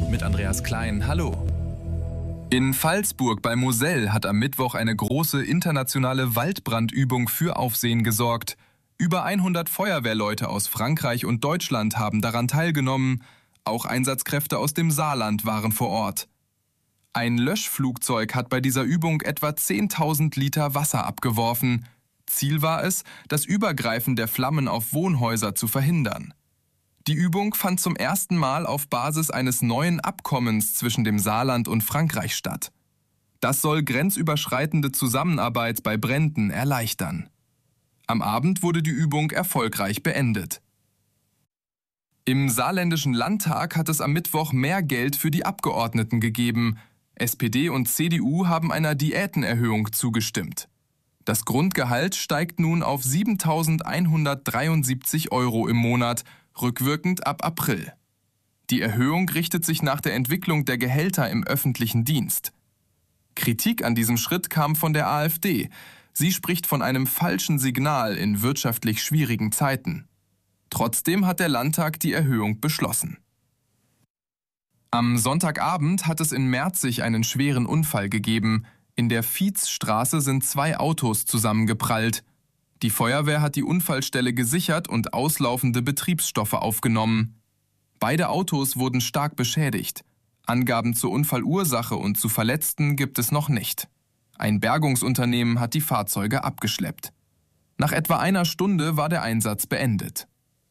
mit Andreas Klein. Hallo. In Pfalzburg bei Moselle hat am Mittwoch eine große internationale Waldbrandübung für Aufsehen gesorgt. Über 100 Feuerwehrleute aus Frankreich und Deutschland haben daran teilgenommen. Auch Einsatzkräfte aus dem Saarland waren vor Ort. Ein Löschflugzeug hat bei dieser Übung etwa 10.000 Liter Wasser abgeworfen. Ziel war es, das Übergreifen der Flammen auf Wohnhäuser zu verhindern. Die Übung fand zum ersten Mal auf Basis eines neuen Abkommens zwischen dem Saarland und Frankreich statt. Das soll grenzüberschreitende Zusammenarbeit bei Bränden erleichtern. Am Abend wurde die Übung erfolgreich beendet. Im saarländischen Landtag hat es am Mittwoch mehr Geld für die Abgeordneten gegeben. SPD und CDU haben einer Diätenerhöhung zugestimmt. Das Grundgehalt steigt nun auf 7.173 € im Monat, rückwirkend ab April. Die Erhöhung richtet sich nach der Entwicklung der Gehälter im öffentlichen Dienst. Kritik an diesem Schritt kam von der AfD. Sie spricht von einem falschen Signal in wirtschaftlich schwierigen Zeiten. Trotzdem hat der Landtag die Erhöhung beschlossen. Am Sonntagabend hat es in Merzig einen schweren Unfall gegeben. In der Viezstraße sind 2 Autos zusammengeprallt. Die Feuerwehr hat die Unfallstelle gesichert und auslaufende Betriebsstoffe aufgenommen. Beide Autos wurden stark beschädigt. Angaben zur Unfallursache und zu Verletzten gibt es noch nicht. Ein Bergungsunternehmen hat die Fahrzeuge abgeschleppt. Nach etwa einer Stunde war der Einsatz beendet.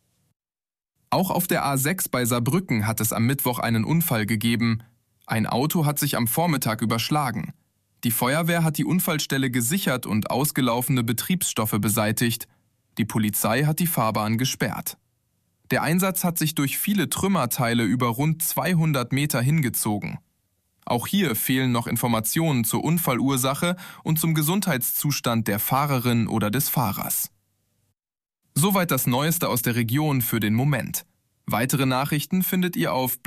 Auch auf der A6 bei Saarbrücken hat es am Mittwoch einen Unfall gegeben. Ein Auto hat sich am Vormittag überschlagen. Die Feuerwehr hat die Unfallstelle gesichert und ausgelaufene Betriebsstoffe beseitigt. Die Polizei hat die Fahrbahn gesperrt. Der Einsatz hat sich durch viele Trümmerteile über rund 200 Meter hingezogen. Auch hier fehlen noch Informationen zur Unfallursache und zum Gesundheitszustand der Fahrerin oder des Fahrers. Soweit das Neueste aus der Region für den Moment. Weitere Nachrichten findet ihr auf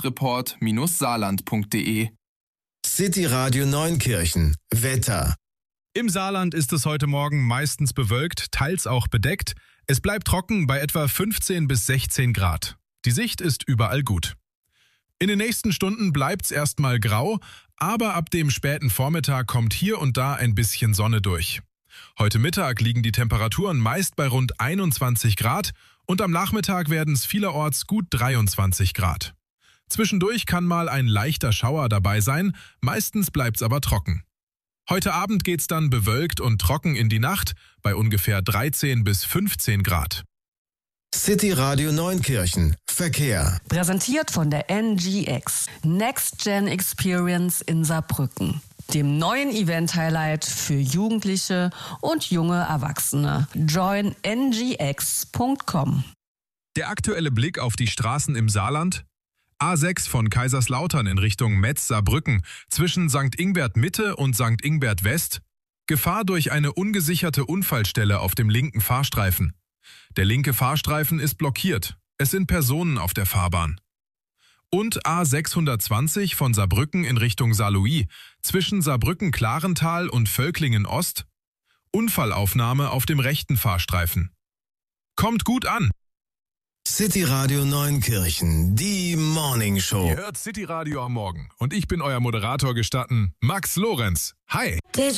blaulichtreport-saarland.de. City Radio Neunkirchen. Wetter. Im Saarland ist es heute Morgen meistens bewölkt, teils auch bedeckt. Es bleibt trocken bei etwa 15 bis 16 Grad. Die Sicht ist überall gut. In den nächsten Stunden bleibt's erstmal grau, aber ab dem späten Vormittag kommt hier und da ein bisschen Sonne durch. Heute Mittag liegen die Temperaturen meist bei rund 21 Grad und am Nachmittag werden es vielerorts gut 23 Grad. Zwischendurch kann mal ein leichter Schauer dabei sein, meistens bleibt's aber trocken. Heute Abend geht's dann bewölkt und trocken in die Nacht bei ungefähr 13 bis 15 Grad. City Radio Neunkirchen. Verkehr. Präsentiert von der NGX. Next Gen Experience in Saarbrücken. Dem neuen Event-Highlight für Jugendliche und junge Erwachsene. Join ngx.com. Der aktuelle Blick auf die Straßen im Saarland. A6 von Kaiserslautern in Richtung Metz-Saarbrücken zwischen St. Ingbert Mitte und St. Ingbert West. Gefahr durch eine ungesicherte Unfallstelle auf dem linken Fahrstreifen. Der linke Fahrstreifen ist blockiert. Es sind Personen auf der Fahrbahn. Und A620 von Saarbrücken in Richtung Saarlouis zwischen Saarbrücken-Klarental und Völklingen-Ost. Unfallaufnahme auf dem rechten Fahrstreifen. Kommt gut an! City Radio Neunkirchen, die Morning Show. Ihr hört City Radio am Morgen und ich bin euer Moderator gestatten, Max Lorenz. Hi! Did